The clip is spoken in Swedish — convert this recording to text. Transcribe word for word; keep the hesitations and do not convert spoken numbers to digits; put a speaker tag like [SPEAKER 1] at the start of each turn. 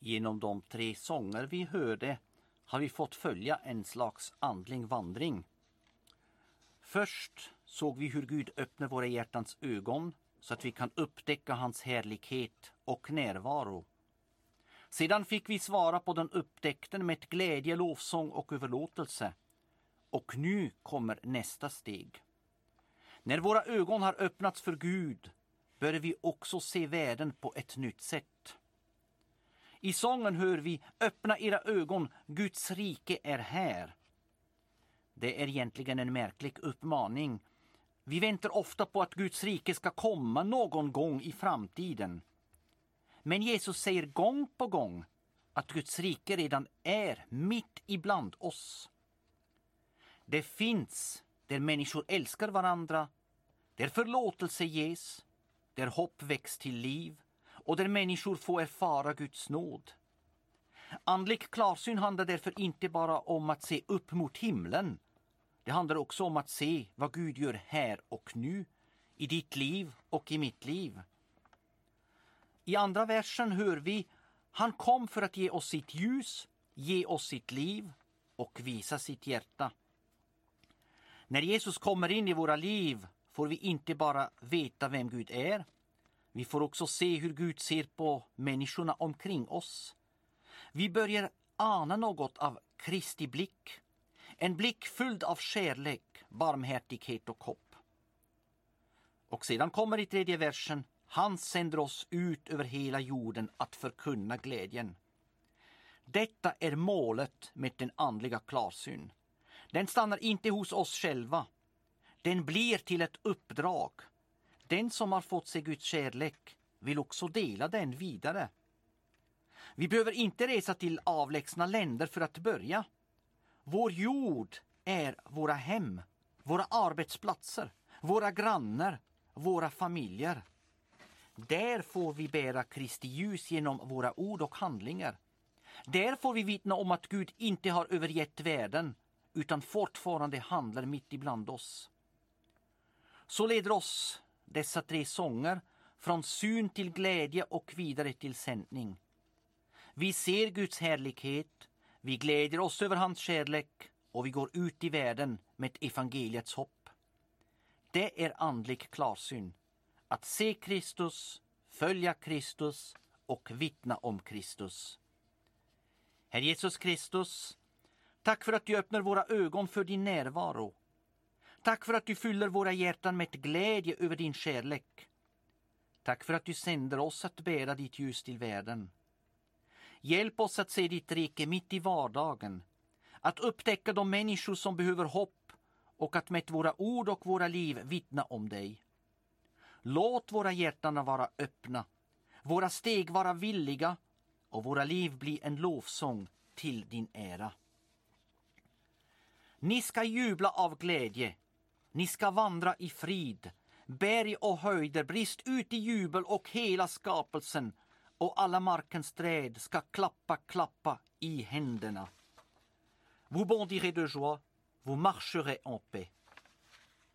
[SPEAKER 1] Genom de tre sånger vi hörde har vi fått följa en slags andlig vandring. Först såg vi hur Gud öppnar våra hjärtans ögon så att vi kan upptäcka hans härlighet och närvaro. Sedan fick vi svara på den upptäckten med ett glädje, lovsång och överlåtelse. Och nu kommer nästa steg. När våra ögon har öppnats för Gud börjar vi också se världen på ett nytt sätt. I sången hör vi: öppna era ögon, Guds rike är här. Det är egentligen en märklig uppmaning. Vi väntar ofta på att Guds rike ska komma någon gång i framtiden. Men Jesus säger gång på gång att Guds rike redan är mitt ibland oss. Det finns där människor älskar varandra, där förlåtelse ges, där hopp väcks till liv och där människor får erfara Guds nåd. Andlig klarsyn handlar därför inte bara om att se upp mot himlen. Det handlar också om att se vad Gud gör här och nu, i ditt liv och i mitt liv. I andra versen hör vi: han kom för att ge oss sitt ljus, ge oss sitt liv och visa sitt hjärta. När Jesus kommer in i våra liv får vi inte bara veta vem Gud är. Vi får också se hur Gud ser på människorna omkring oss. Vi börjar ana något av Kristi blick. En blick fylld av kärlek, barmhärtighet och hopp. Och sedan kommer i tredje versen: han sänder oss ut över hela jorden att förkunna glädjen. Detta är målet med den andliga klarsyn. Den stannar inte hos oss själva. Den blir till ett uppdrag. Den som har fått se Guds kärlek vill också dela den vidare. Vi behöver inte resa till avlägsna länder för att börja. Vår jord är våra hem, våra arbetsplatser, våra grannar, våra familjer. Där får vi bära Kristi ljus genom våra ord och handlingar. Där får vi vittna om att Gud inte har övergett världen utan fortfarande handlar mitt ibland oss. Så leder oss dessa tre sånger från syn till glädje och vidare till sändning. Vi ser Guds härlighet, vi glädjer oss över hans kärlek och vi går ut i världen med evangeliets hopp. Det är andlig klarsyn. Att se Kristus, följa Kristus och vittna om Kristus. Herre Jesus Kristus, tack för att du öppnar våra ögon för din närvaro. Tack för att du fyller våra hjärtan med glädje över din kärlek. Tack för att du sänder oss att bära ditt ljus till världen. Hjälp oss att se ditt rike mitt i vardagen. Att upptäcka de människor som behöver hopp och att med våra ord och våra liv vittna om dig. Låt våra hjärtan vara öppna, våra steg vara villiga och våra liv bli en lovsång till din ära. Ni ska jubla av glädje, ni ska vandra i frid. Berg och höjder brist ut i jubel och hela skapelsen och alla markens träd ska klappa, klappa i händerna. Vous bondirez de joie, vous marcherez en paix.